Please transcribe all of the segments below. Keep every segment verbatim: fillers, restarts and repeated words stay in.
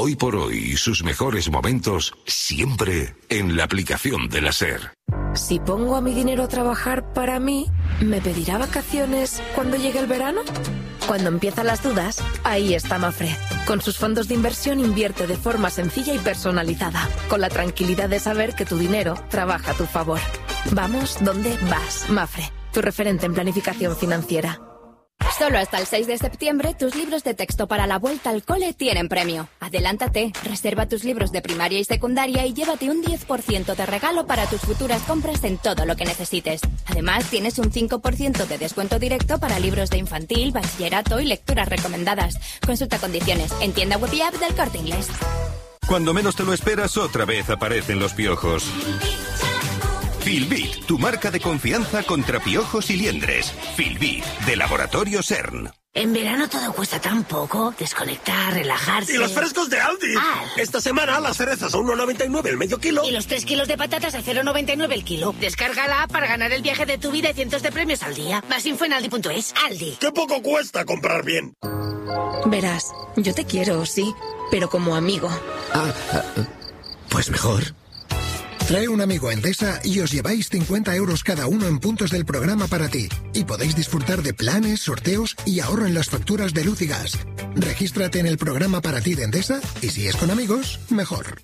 Hoy por hoy, sus mejores momentos siempre en la aplicación de la SER. Si pongo a mi dinero a trabajar para mí, ¿me pedirá vacaciones cuando llegue el verano? Cuando empiezan las dudas, ahí está Mafre. Con sus fondos de inversión invierte de forma sencilla y personalizada, con la tranquilidad de saber que tu dinero trabaja a tu favor. Vamos donde vas, Mafre, tu referente en planificación financiera. Solo hasta el seis de septiembre, tus libros de texto para la vuelta al cole tienen premio. Adelántate, reserva tus libros de primaria y secundaria y llévate un diez por ciento de regalo para tus futuras compras en todo lo que necesites. Además, tienes un cinco por ciento de descuento directo para libros de infantil, bachillerato y lecturas recomendadas. Consulta condiciones en tienda web y app del Corte Inglés. Cuando menos te lo esperas, otra vez aparecen los piojos. Filbit, tu marca de confianza contra piojos y liendres. Filbit, de Laboratorio CERN. En verano todo cuesta tan poco. Desconectar, relajarse. ¡Y los frescos de Aldi! Ah. Esta semana las cerezas a uno noventa y nueve el medio kilo. Y los tres kilos de patatas a cero noventa y nueve el kilo. Descarga la app para ganar el viaje de tu vida y cientos de premios al día. Más info en aldi punto es. Aldi. ¡Qué poco cuesta comprar bien! Verás, yo te quiero, sí, pero como amigo. Ah, pues mejor. Trae un amigo a Endesa y os lleváis cincuenta euros cada uno en puntos del programa para ti. Y podéis disfrutar de planes, sorteos y ahorro en las facturas de luz y gas. Regístrate en el programa para ti de Endesa y si es con amigos, mejor.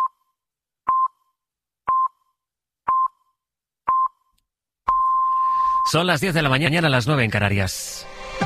Son las diez de la mañana, a las nueve en Canarias.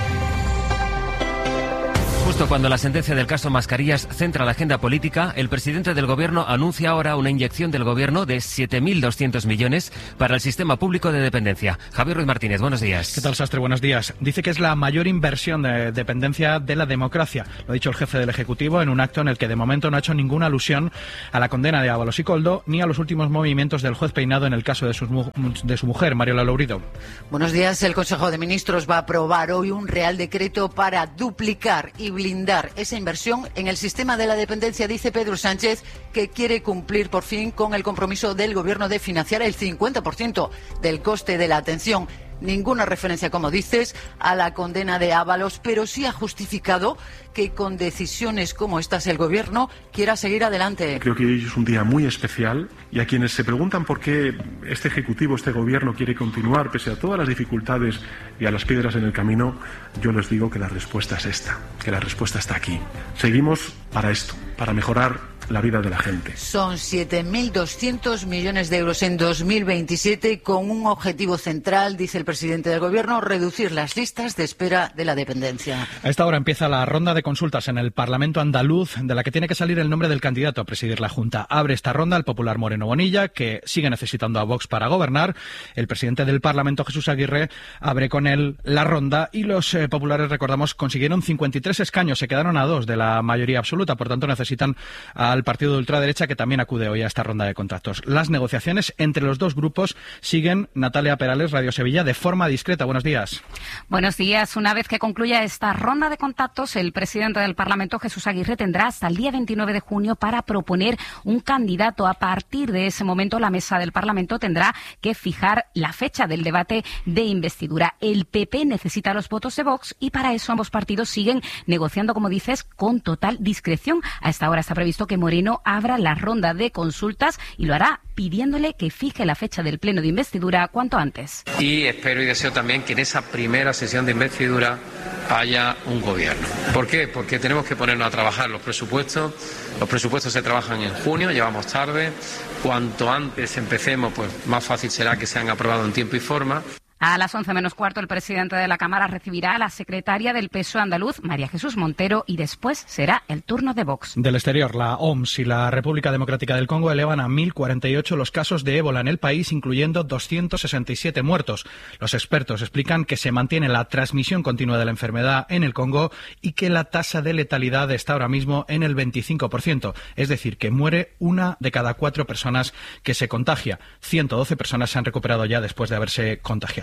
Justo cuando la sentencia del caso Mascarillas centra la agenda política, el presidente del Gobierno anuncia ahora una inyección del Gobierno de siete mil doscientos millones para el sistema público de dependencia. Javier Ruiz Martínez, buenos días. ¿Qué tal, Sastre? Buenos días. Dice que es la mayor inversión de dependencia de la democracia. Lo ha dicho el jefe del Ejecutivo en un acto en el que de momento no ha hecho ninguna alusión a la condena de Ábalos y Koldo ni a los últimos movimientos del juez Peinado en el caso de, sus, de su mujer, Mariola Lourido. Buenos días. El Consejo de Ministros va a aprobar hoy un Real Decreto para duplicar y blindar esa inversión en el sistema de la dependencia, dice Pedro Sánchez, que quiere cumplir por fin con el compromiso del Gobierno de financiar el cincuenta por ciento del coste de la atención. Ninguna referencia, como dices, a la condena de Ábalos, pero sí ha justificado que con decisiones como estas el Gobierno quiera seguir adelante. Creo que hoy es un día muy especial y a quienes se preguntan por qué este Ejecutivo, este Gobierno quiere continuar pese a todas las dificultades y a las piedras en el camino, yo les digo que la respuesta es esta, que la respuesta está aquí. Seguimos para esto, para mejorar la vida de la gente. Son siete mil doscientos millones de euros en dos mil veintisiete con un objetivo central, dice el presidente del Gobierno, reducir las listas de espera de la dependencia. A esta hora empieza la ronda de consultas en el Parlamento andaluz, de la que tiene que salir el nombre del candidato a presidir la Junta. Abre esta ronda el popular Moreno Bonilla, que sigue necesitando a Vox para gobernar. El presidente del Parlamento, Jesús Aguirre, abre con él la ronda y los eh, populares, recordamos, consiguieron cincuenta y tres escaños, se quedaron a dos de la mayoría absoluta, por tanto necesitan al partido de ultraderecha, que también acude hoy a esta ronda de contactos. Las negociaciones entre los dos grupos siguen. Natalia Perales, Radio Sevilla, de forma discreta. Buenos días. Buenos días. Una vez que concluya esta ronda de contactos, el presidente del Parlamento, Jesús Aguirre, tendrá hasta el día veintinueve de junio para proponer un candidato. A partir de ese momento, la mesa del Parlamento tendrá que fijar la fecha del debate de investidura. El P P necesita los votos de Vox y para eso ambos partidos siguen negociando, como dices, con total discreción. A esta hora está previsto que Moreno abra la ronda de consultas y lo hará pidiéndole que fije la fecha del pleno de investidura cuanto antes. Y espero y deseo también que en esa primera sesión de investidura haya un gobierno. ¿Por qué? Porque tenemos que ponernos a trabajar los presupuestos. Los presupuestos se trabajan en junio, llevamos tarde. Cuanto antes empecemos, pues más fácil será que sean aprobados en tiempo y forma. A las once menos cuarto, el presidente de la Cámara recibirá a la secretaria del P S O E andaluz, María Jesús Montero, y después será el turno de Vox. Del exterior, la O M S y la República Democrática del Congo elevan a mil cuarenta y ocho los casos de ébola en el país, incluyendo doscientos sesenta y siete muertos. Los expertos explican que se mantiene la transmisión continua de la enfermedad en el Congo y que la tasa de letalidad está ahora mismo en el veinticinco por ciento, es decir, que muere una de cada cuatro personas que se contagia. ciento doce personas se han recuperado ya después de haberse contagiado.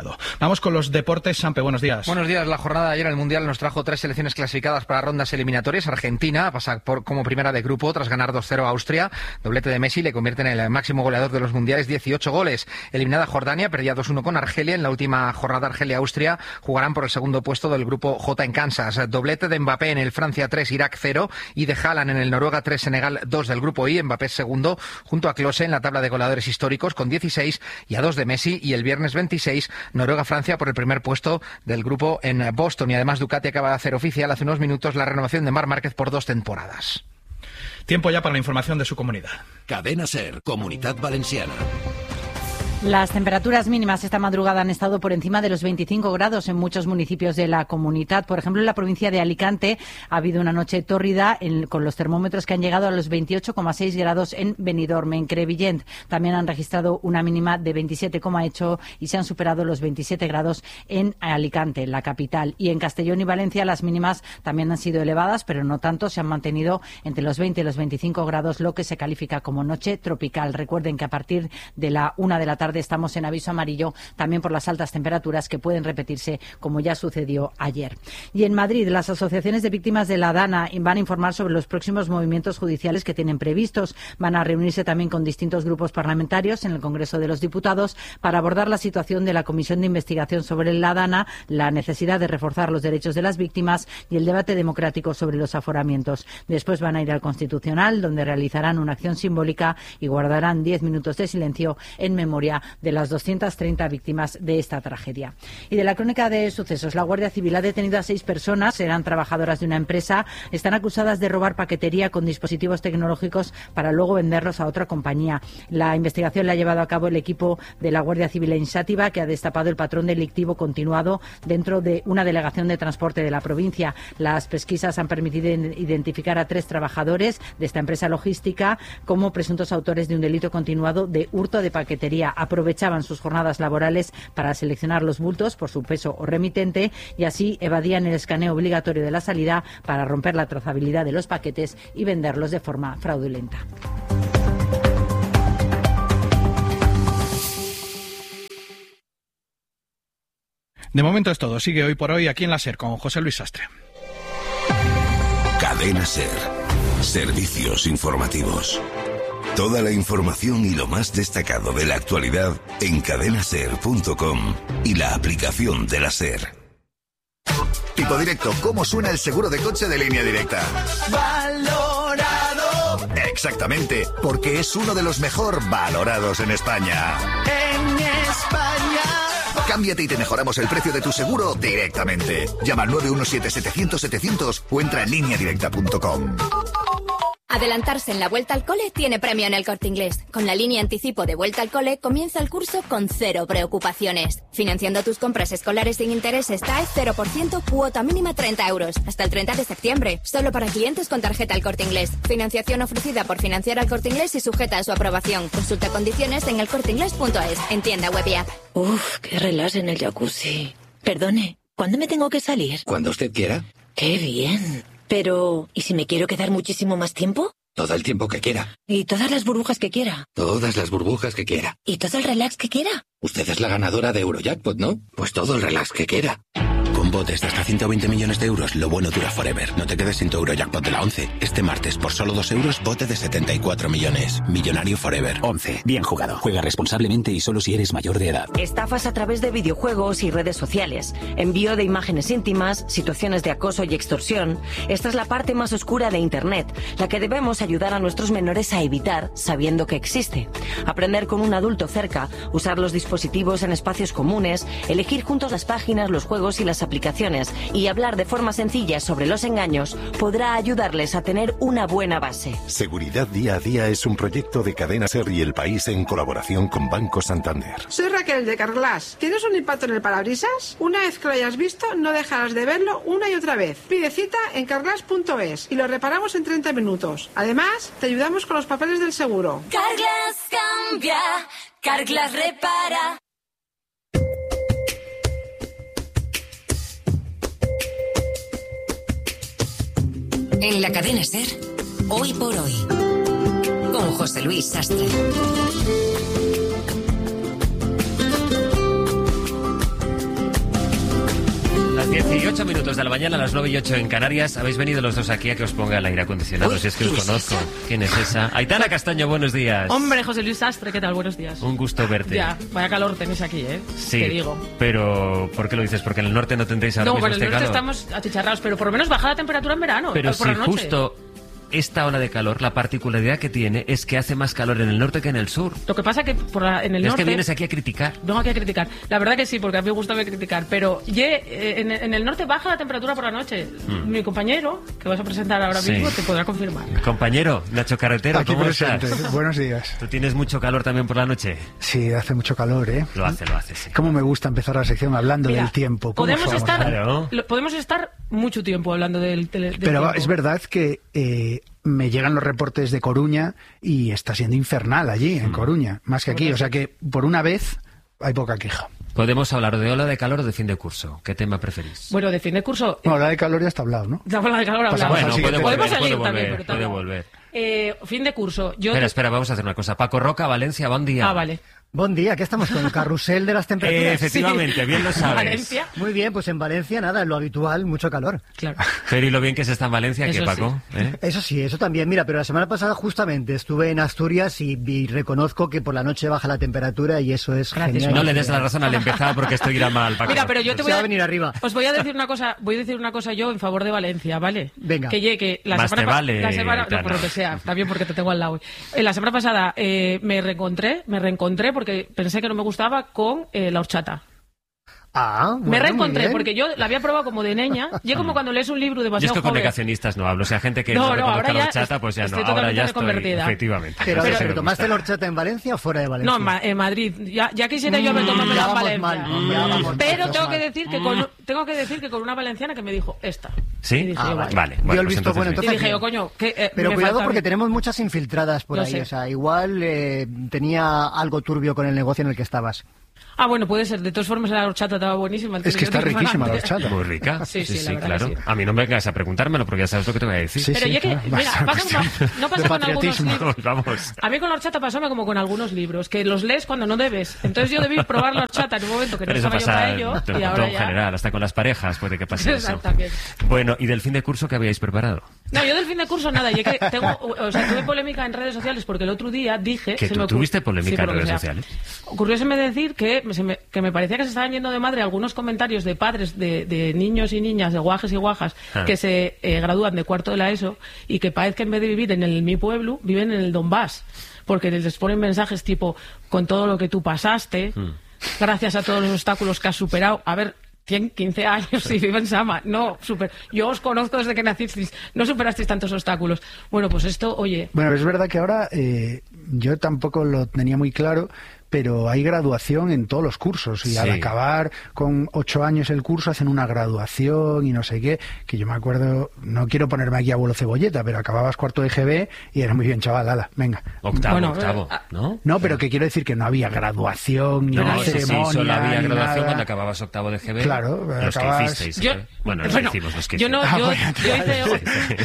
complicado. Vamos con los deportes. Sampe, buenos días. Buenos días. La jornada de ayer en el Mundial nos trajo tres selecciones clasificadas para rondas eliminatorias. Argentina pasa por, como primera de grupo tras ganar dos cero a Austria. Doblete de Messi le convierte en el máximo goleador de los mundiales, dieciocho goles. Eliminada Jordania, perdía dos uno con Argelia. En la última jornada Argelia-Austria jugarán por el segundo puesto del grupo J en Kansas. Doblete de Mbappé en el Francia tres, Irak cero y de Haaland en el Noruega tres, Senegal dos del grupo I. Mbappé segundo junto a Klose en la tabla de goleadores históricos con dieciséis y a dos de Messi. Y el viernes veintiséis, Noruega-Francia por el primer puesto del grupo en Boston. Y además Ducati acaba de hacer oficial hace unos minutos la renovación de Marc Márquez por dos temporadas. Tiempo ya para la información de su comunidad. Cadena SER, Comunidad Valenciana. Las temperaturas mínimas esta madrugada han estado por encima de los veinticinco grados en muchos municipios de la comunidad. Por ejemplo, en la provincia de Alicante ha habido una noche tórrida en, con los termómetros que han llegado a los veintiocho coma seis grados en Benidorm. En Crevillent también han registrado una mínima de veintisiete coma ocho y se han superado los veintisiete grados en Alicante, la capital. Y en Castellón y Valencia las mínimas también han sido elevadas, pero no tanto. Se han mantenido entre los veinte y los veinticinco grados, lo que se califica como noche tropical. Recuerden que a partir de la una de la tarde estamos en aviso amarillo también por las altas temperaturas que pueden repetirse como ya sucedió ayer. Y en Madrid, las asociaciones de víctimas de la DANA van a informar sobre los próximos movimientos judiciales que tienen previstos. Van a reunirse también con distintos grupos parlamentarios en el Congreso de los Diputados para abordar la situación de la Comisión de Investigación sobre la DANA, la necesidad de reforzar los derechos de las víctimas y el debate democrático sobre los aforamientos. Después van a ir al Constitucional, donde realizarán una acción simbólica y guardarán diez minutos de silencio en memoria de las doscientas treinta víctimas de esta tragedia. Y de la crónica de sucesos, la Guardia Civil ha detenido a seis personas, eran trabajadoras de una empresa, están acusadas de robar paquetería con dispositivos tecnológicos para luego venderlos a otra compañía. La investigación la ha llevado a cabo el equipo de la Guardia Civil en Xàtiva, que ha destapado el patrón delictivo continuado dentro de una delegación de transporte de la provincia. Las pesquisas han permitido identificar a tres trabajadores de esta empresa logística como presuntos autores de un delito continuado de hurto de paquetería. Aprovechaban sus jornadas laborales para seleccionar los bultos por su peso o remitente y así evadían el escaneo obligatorio de la salida para romper la trazabilidad de los paquetes y venderlos de forma fraudulenta. De momento es todo. Sigue Hoy por Hoy aquí en la SER con José Luis Sastre. Cadena SER. Servicios informativos. Toda la información y lo más destacado de la actualidad en cadena ser punto com y la aplicación de la SER. Tipo Directo, ¿cómo suena el seguro de coche de Línea Directa? Valorado. Exactamente, porque es uno de los mejor valorados en España. En España. Cámbiate y te mejoramos el precio de tu seguro directamente. Llama al nueve uno siete setecientos setecientos o entra en línea directa punto com. Adelantarse en la vuelta al cole tiene premio en el Corte Inglés. Con la línea anticipo de vuelta al cole comienza el curso con cero preocupaciones. Financiando tus compras escolares sin intereses T A E cero por ciento, cuota mínima treinta euros. Hasta el treinta de septiembre. Solo para clientes con tarjeta El Corte Inglés. Financiación ofrecida por Financiar al Corte Inglés y sujeta a su aprobación. Consulta condiciones en el corte inglés punto es. En tienda web y app. Uf, qué relax en el jacuzzi. Perdone, ¿cuándo me tengo que salir? Cuando usted quiera. Qué bien. Pero, ¿y si me quiero quedar muchísimo más tiempo? Todo el tiempo que quiera. ¿Y todas las burbujas que quiera? Todas las burbujas que quiera. ¿Y todo el relax que quiera? Usted es la ganadora de Eurojackpot, ¿no? Pues todo el relax que quiera. Con botes de hasta ciento veinte millones de euros, lo bueno dura forever. No te quedes sin tu Eurojackpot de la once. Este martes, por solo dos euros, bote de setenta y cuatro millones. Millonario forever. once. Bien jugado. Juega responsablemente y solo si eres mayor de edad. Estafas a través de videojuegos y redes sociales. Envío de imágenes íntimas, situaciones de acoso y extorsión. Esta es la parte más oscura de Internet, la que debemos ayudar a nuestros menores a evitar, sabiendo que existe. Aprender con un adulto cerca, usar los dispositivos en espacios comunes, elegir juntos las páginas, los juegos y las aplicaciones y hablar de forma sencilla sobre los engaños podrá ayudarles a tener una buena base. Seguridad Día a Día es un proyecto de Cadena SER y El País en colaboración con Banco Santander. Soy Raquel de Carglass. ¿Tienes un impacto en el parabrisas? Una vez que lo hayas visto, no dejarás de verlo una y otra vez. Pide cita en carglass punto es y lo reparamos en treinta minutos. Además, te ayudamos con los papeles del seguro. Carglass cambia, Carglass repara. En la cadena SER, Hoy por Hoy, con José Luis Sastre. dieciocho minutos de la mañana, a las nueve y ocho en Canarias. Habéis venido los dos aquí a que os ponga el aire acondicionado, Uy, si es que os ¿quién es conozco. esa? ¿Quién es esa? Aitana Castaño, buenos días. Hombre, José Luis Sastre, ¿qué tal? Buenos días. Un gusto verte. Ya, vaya calor tenéis aquí, ¿eh? Sí, Te digo. pero ¿por qué lo dices? Porque en el norte no tendréis ahora No, mismo bueno, en este el norte calor. estamos achicharrados, pero por lo menos baja la temperatura en verano. Pero por si la noche. justo esta ola de calor, la particularidad que tiene es que hace más calor en el norte que en el sur. Lo que pasa que por la- en el es norte... que vienes aquí a criticar. No aquí a criticar. La verdad que sí, porque a mí me gusta criticar. Pero ye, eh, en, en el norte baja la temperatura por la noche. Mm. Mi compañero, que vas a presentar ahora Sí. mismo, te podrá confirmar. Compañero, Nacho Carretero, Aquí ¿cómo presente. estás? Buenos días. ¿Tú tienes mucho calor también por la noche? Sí, hace mucho calor, ¿eh? Lo hace, lo hace, sí. Cómo me gusta empezar la sección hablando Mira, del tiempo. ¿Cómo Podemos somos, estar, eh? lo- podemos estar mucho tiempo hablando del, del, del Pero tiempo. es verdad que eh, me llegan los reportes de Coruña y está siendo infernal allí, en Coruña, más que aquí. O sea que, por una vez, hay poca queja. Podemos hablar de ola de calor o de fin de curso. ¿Qué tema preferís? Bueno, de fin de curso... Bueno, la de calor ya está hablado, ¿no? Ya por la de calor hablamos. Bueno, puede Podemos volver, salir puede también, volver, pero puede también. volver. Eh, fin de curso. Yo Espera, te- espera, vamos a hacer una cosa. Paco Roca, Valencia, buen día. Ah, vale. Buen día, ¿qué estamos con el carrusel de las temperaturas? Eh, efectivamente, bien lo sabes. Valencia. Muy bien, pues en Valencia nada, lo habitual, mucho calor. Claro. Pero y lo bien que se está en Valencia, ¿qué, Eso Paco? ¿Eh? Eso sí, eso también. Mira, pero la semana pasada justamente estuve en Asturias y, y reconozco que por la noche baja la temperatura y eso es genial. No le des la razón al empezar porque esto irá mal, Paco. Mira, pero yo te Se voy va a a venir arriba. Os voy a decir una cosa, voy a decir una cosa yo en favor de Valencia, ¿vale? Venga. Que llegue la Más semana te pa- vale, la semana, no, Aitana. por lo que sea, también porque te tengo al lado. Eh, la semana pasada eh, me reencontré, me reencontré porque pensé que no me gustaba con eh, la horchata. Ah, bueno, me muy reencontré bien. porque yo la había probado como de niña. Y es como cuando lees un libro Yo demasiado esto con joven. negacionistas no hablo. O sea, gente que No, no, no, reconozca ahora la ya horchata, pues ya estoy no. Ahora totalmente ya estoy, reconvertida. efectivamente. Pero, no sé pero, si me ¿tomaste gusta. la horchata en Valencia o fuera de Valencia? No, en, Ma- en Madrid. Ya, ya quisiera yo haber tomado ya la en vamos Valencia. mal, ya vamos Pero mal. tengo que decir que con tengo que decir que con una valenciana que me dijo esta. ¿Sí? Y dije, Ah, yo, vale. vale. Vale, Dio bueno, el pues visto bueno, Y entonces dije bien. yo, coño, que eh, Pero me cuidado falta- porque tenemos muchas infiltradas por Yo ahí. sé. O sea, igual eh, tenía algo turbio con el negocio en el que estabas. Ah, bueno, puede ser. De todas formas, la horchata estaba buenísima. Es que está riquísima la horchata. Muy rica. Sí, sí, la verdad claro. que sí. A mí no me vengas a preguntármelo porque ya sabes lo que te voy a decir. Sí, Pero sí, ya que, claro. mira, Basta, pasa como- no pasa de con algunos patriotismo. libros. Vamos, vamos. A mí con la horchata pasóme como con algunos libros, que los lees cuando no debes. Entonces yo debí probar la horchata en un momento que no Pero eso estaba yo pasa para en ello, todo- y todo ahora en ya... general, hasta con las parejas puede que pase eso. Exactamente. Bueno, ¿y del fin de curso qué habíais preparado? No, yo del fin de curso nada, y es que tengo, o sea, tuve polémica en redes sociales porque el otro día dije... ¿Que se tú me ocur- tuviste Sí, polémica por en lo que redes sea. sociales? Ocurrióseme decir que, se me, que me parecía que se estaban yendo de madre algunos comentarios de padres de, de niños y niñas, de guajes y guajas, Ah. que se eh, gradúan de cuarto de la ESO y que parece que en vez de vivir en el mi pueblo, viven en el Donbass. Porque les ponen mensajes tipo, con todo lo que tú pasaste, Mm. gracias a todos los obstáculos que has superado. A ver, cien, quince años y vive en Sama. No, super. Yo os conozco desde que nacisteis. No superasteis tantos obstáculos. Bueno, pues esto, oye... Bueno, es verdad que ahora eh, yo tampoco lo tenía muy claro, pero hay graduación en todos los cursos y Sí. al acabar con ocho años el curso hacen una graduación y no sé qué, que yo me acuerdo, no quiero ponerme aquí abuelo cebolleta, pero acababas cuarto de G B y era muy bien, chaval, ala, venga. Octavo, Bueno, octavo, eh, ¿no? No, pero que quiero decir que no había graduación ni No, una sí, sí, ceremonia. solo había ni graduación nada. cuando acababas octavo de G B. Claro, los acabas- que hicisteis. Yo- ¿eh? Bueno, los bueno, que hicimos, los que yo no, hicimos. yo, Ah, bueno, yo hice...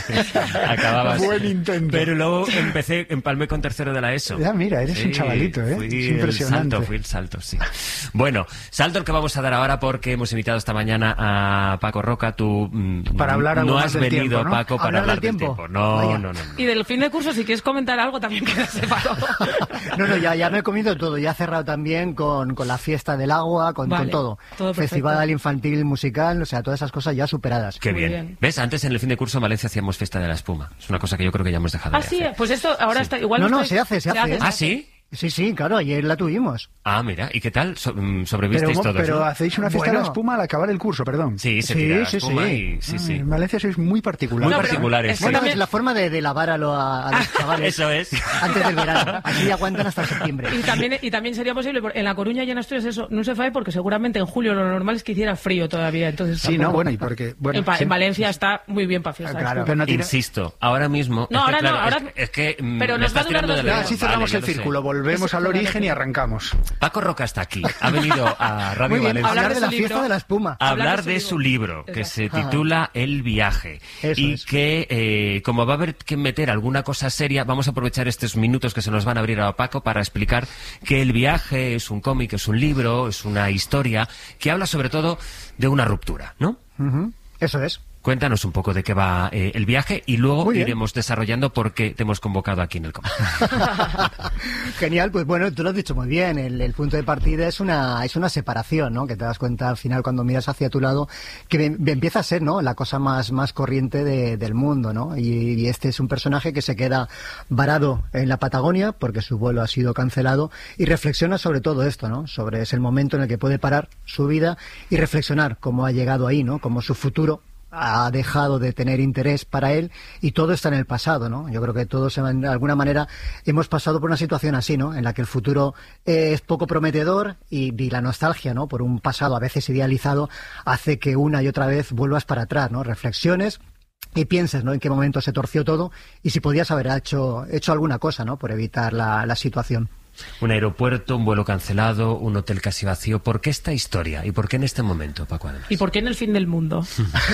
Acababas. Buen intento. Pero luego empecé, empalmé con tercero de la ESO. Ya, mira, eres un chavalito, ¿eh? Fui Es impresionante. El salto, fui el salto, sí. Bueno, salto el que vamos a dar ahora porque hemos invitado esta mañana a Paco Roca. Tú mm, Para hablar algo no más has del venido, tiempo, ¿no? Paco, para ¿Hablar hablar del del tiempo? tiempo. No, Vaya. no, no, no. Y del fin de curso, si quieres comentar algo, también queda separado. No, no, ya, ya me he comido todo. Ya he cerrado también con, con la fiesta del agua, con, Vale, con todo. todo perfecto. Festival infantil, musical, o sea, todas esas cosas ya superadas. Qué Muy bien. bien. ¿Ves? Antes en el fin de curso en Valencia hacíamos fiesta de la espuma. Es una cosa que yo creo que ya hemos dejado Ah, de sí, hacer. pues esto ahora está igual. No, no, estáis- se hace, se hace. ¿Ah, sí? Sí, sí, claro, ayer la tuvimos. Ah, mira. ¿Y qué tal? So- mm, Pero, ¿Sobrevisteis todos? pero ¿no? hacéis una fiesta de Bueno. la espuma al acabar el curso, perdón. Sí, se Sí, tira la sí, espuma sí. y... Sí, Ah, sí. En Valencia sois muy particulares. Muy No, pero particulares. es que sí. Bueno, también- es la forma de, de lavar a, lo- a- a los chavales Eso es. antes del verano. Así aguantan hasta septiembre. Y también, y también sería posible, porque en La Coruña y en Asturias eso no se fue porque seguramente en julio lo normal es que hiciera frío todavía. Entonces Sí, tampoco- no, bueno, y porque... Bueno, en, Pa- sí. en Valencia está muy bien para fiestas. Claro. Pero no tiene- Insisto, ahora mismo... No, es que, ahora no, claro, ahora- es, es que... mm, pero me nos va a estás durar tirando dos de la días. Ya, así Vale, cerramos ya el lo sé. círculo. volvemos Eso, al origen y arrancamos. Paco Roca está aquí, ha venido a Radio Muy bien, Valencia hablar de, de la su fiesta libro. de la espuma. a hablar Hablar de de su su libro, que se titula El viaje. Eso y es. que, eh, como va a haber que meter alguna cosa seria, vamos a aprovechar estos minutos que se nos van a abrir a Paco para explicar que El viaje es un cómic, es un libro, es una historia que habla sobre todo de una ruptura, ¿no? Uh-huh. Eso es. Cuéntanos un poco de qué va eh, el viaje y luego Muy bien. iremos desarrollando por qué te hemos convocado aquí en el cómic. Genial, pues bueno, tú lo has dicho muy bien. El, el punto de partida es una es una separación, ¿no? Que te das cuenta al final cuando miras hacia tu lado que em- empieza a ser, ¿no? La cosa más más corriente de- del mundo, ¿no? Y, y este es un personaje que se queda varado en la Patagonia porque su vuelo ha sido cancelado y reflexiona sobre todo esto, ¿no? Sobre es el momento en el que puede parar su vida y reflexionar cómo ha llegado ahí, ¿no? Cómo su futuro ha dejado de tener interés para él y todo está en el pasado, ¿no? Yo creo que todos de alguna manera hemos pasado por una situación así, ¿no? En la que el futuro eh, es poco prometedor y, y la nostalgia, ¿no? Por un pasado a veces idealizado hace que una y otra vez vuelvas para atrás, ¿no? Reflexiones y pienses, ¿no? En qué momento se torció todo y si podías haber hecho, hecho alguna cosa, ¿no? Por evitar la, la situación. Un aeropuerto, un vuelo cancelado, un hotel casi vacío. ¿Por qué esta historia? ¿Y por qué en este momento, Paco, además? ¿Y por qué en el fin del mundo?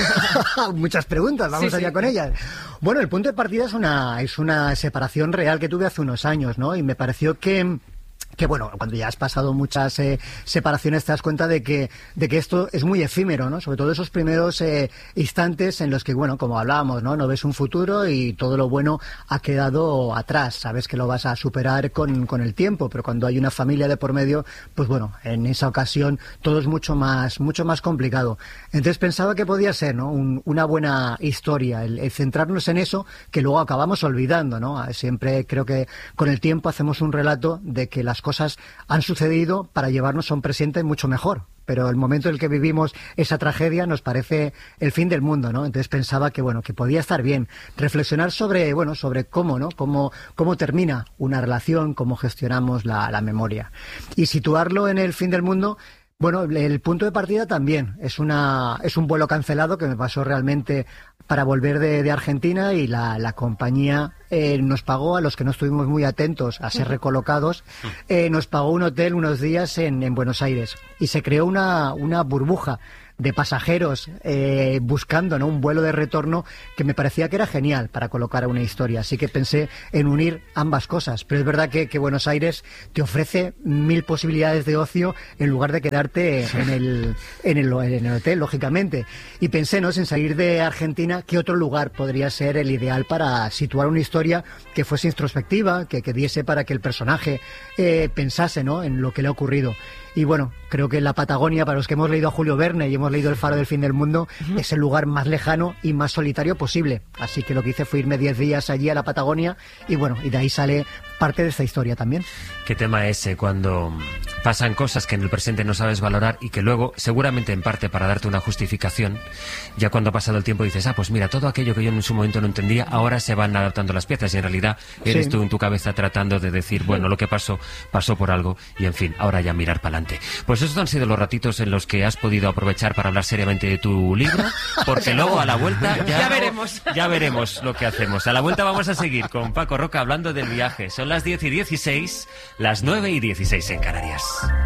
Muchas preguntas, vamos Sí, allá sí. con ellas. Bueno, el punto de partida es una, es una separación real que tuve hace unos años, ¿no? Y me pareció que... que bueno, cuando ya has pasado muchas eh, separaciones te das cuenta de que de que esto es muy efímero, ¿no? Sobre todo esos primeros eh, instantes en los que, bueno, como hablábamos, ¿no? No ves un futuro y todo lo bueno ha quedado atrás. Sabes que lo vas a superar con, con el tiempo, pero cuando hay una familia de por medio, pues bueno, en esa ocasión todo es mucho más mucho más complicado. Entonces pensaba que podía ser, ¿no? Un, una buena historia, el, el centrarnos en eso que luego acabamos olvidando, ¿no? Siempre creo que con el tiempo hacemos un relato de que las cosas han sucedido para llevarnos a un presente mucho mejor. Pero el momento en el que vivimos esa tragedia nos parece el fin del mundo, ¿no? Entonces pensaba que, bueno, que podía estar bien reflexionar sobre, bueno, sobre cómo, ¿no? Cómo, cómo termina una relación, cómo gestionamos la, la memoria. Y situarlo en el fin del mundo. Bueno, el punto de partida también es una es un vuelo cancelado que me pasó realmente para volver de, de Argentina y la, la compañía eh, nos pagó, a los que no estuvimos muy atentos a ser recolocados, eh, nos pagó un hotel unos días en, en Buenos Aires y se creó una, una burbuja de pasajeros eh, buscando, ¿no? Un vuelo de retorno que me parecía que era genial para colocar a una historia. Así que pensé en unir ambas cosas. Pero es verdad que, que Buenos Aires te ofrece mil posibilidades de ocio en lugar de quedarte en el, en el, en el hotel, lógicamente. Y pensé, ¿no? Sin salir de Argentina, ¿qué otro lugar podría ser el ideal para situar una historia que fuese introspectiva, que, que diese para que el personaje eh, pensase, ¿no? En lo que le ha ocurrido? Y bueno, creo que la Patagonia, para los que hemos leído a Julio Verne y hemos leído El faro del fin del mundo, uh-huh. es el lugar más lejano y más solitario posible. Así que lo que hice fue irme diez días allí a la Patagonia y bueno, y de ahí sale parte de esta historia también. ¿Qué tema ese cuando pasan cosas que en el presente no sabes valorar y que luego, seguramente en parte para darte una justificación, ya cuando ha pasado el tiempo dices, ah, pues mira, todo aquello que yo en su momento no entendía, ahora se van adaptando las piezas y en realidad eres Sí. tú en tu cabeza tratando de decir, bueno, lo que pasó, pasó por algo y en fin, ahora ya mirar para adelante. Pues esos han sido los ratitos en los que has podido aprovechar para hablar seriamente de tu libro, porque luego a la vuelta ya, Ya veremos. ya veremos lo que hacemos. A la vuelta vamos a seguir con Paco Roca hablando del viaje. Son las diez y dieciséis, las nueve y dieciséis en Canarias.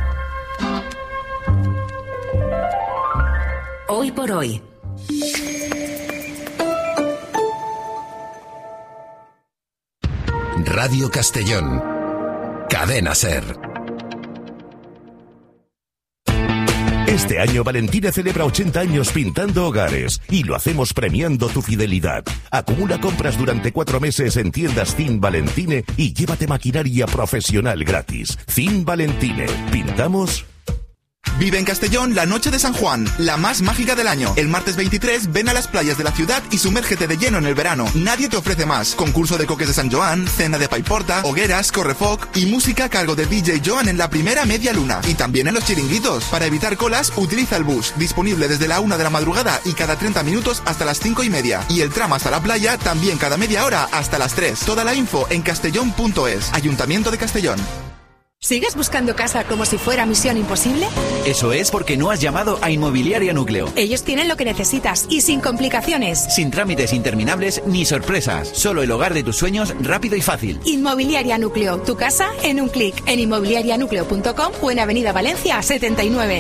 Hoy por hoy. Radio Castellón. Cadena SER. Este año Valentine celebra ochenta años pintando hogares y lo hacemos premiando tu fidelidad. Acumula compras durante cuatro meses en tiendas Cin Valentine y llévate maquinaria profesional gratis. Cin Valentine. ¿Pintamos? Vive en Castellón la noche de San Juan, la más mágica del año. El martes veintitrés ven a las playas de la ciudad y sumérgete de lleno en el verano. Nadie te ofrece más. Concurso de coques de San Joan, cena de paiporta, hogueras, correfoc y música a cargo de D J Joan en la primera media luna. Y también en los chiringuitos. Para evitar colas, utiliza el bus. Disponible desde la una de la madrugada y cada treinta minutos hasta las cinco y media. Y el tram hasta la playa también cada media hora hasta las tres. Toda la info en castellón punto es. Ayuntamiento de Castellón. ¿Sigues buscando casa como si fuera misión imposible? Eso es porque no has llamado a Inmobiliaria Núcleo. Ellos tienen lo que necesitas y sin complicaciones. Sin trámites interminables ni sorpresas. Solo el hogar de tus sueños rápido y fácil. Inmobiliaria Núcleo. Tu casa en un clic. En inmobiliarianúcleo punto com o en Avenida Valencia setenta y nueve.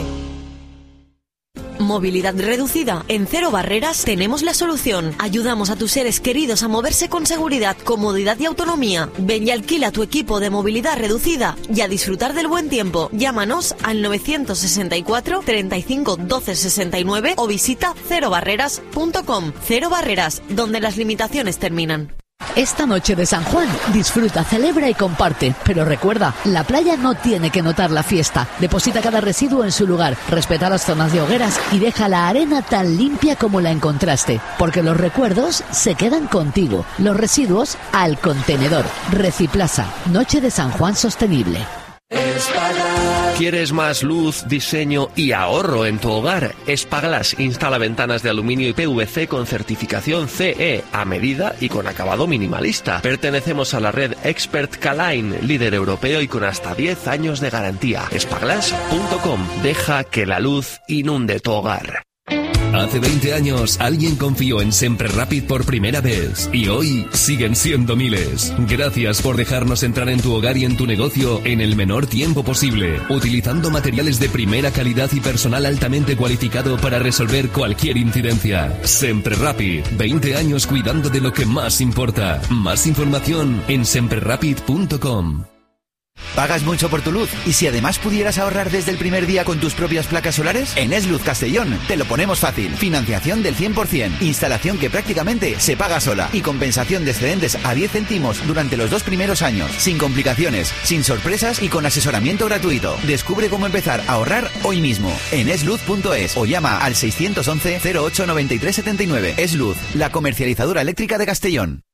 Movilidad reducida. En Cero Barreras tenemos la solución. Ayudamos a tus seres queridos a moverse con seguridad, comodidad y autonomía. Ven y alquila tu equipo de movilidad reducida y a disfrutar del buen tiempo. Llámanos al novecientos sesenta y cuatro, treinta y cinco, doce sesenta y nueve o visita cero barreras punto com. Cero Barreras, donde las limitaciones terminan. Esta noche de San Juan, disfruta, celebra y comparte. Pero recuerda, la playa no tiene que notar la fiesta. Deposita cada residuo en su lugar, respeta las zonas de hogueras y deja la arena tan limpia como la encontraste. Porque los recuerdos se quedan contigo. Los residuos al contenedor. Reciplaza, Noche de San Juan Sostenible. ¿Quieres más luz, diseño y ahorro en tu hogar? Espaglass instala ventanas de aluminio y P V C con certificación C E a medida y con acabado minimalista. Pertenecemos a la red Expert K-Line, líder europeo y con hasta diez años de garantía. espaglass punto com. Deja que la luz inunde tu hogar. Hace veinte años alguien confió en Sempre Rapid por primera vez y hoy siguen siendo miles. Gracias por dejarnos entrar en tu hogar y en tu negocio en el menor tiempo posible, utilizando materiales de primera calidad y personal altamente cualificado para resolver cualquier incidencia. Sempre Rapid, veinte años cuidando de lo que más importa. Más información en sempre rapid punto com. ¿Pagas mucho por tu luz? ¿Y si además pudieras ahorrar desde el primer día con tus propias placas solares? En Esluz Castellón te lo ponemos fácil. Financiación del cien por ciento, instalación que prácticamente se paga sola y compensación de excedentes a diez céntimos durante los dos primeros años. Sin complicaciones, sin sorpresas y con asesoramiento gratuito. Descubre cómo empezar a ahorrar hoy mismo en esluz punto es o llama al seiscientos once, cero ocho, noventa y tres setenta y nueve. Esluz, la comercializadora eléctrica de Castellón.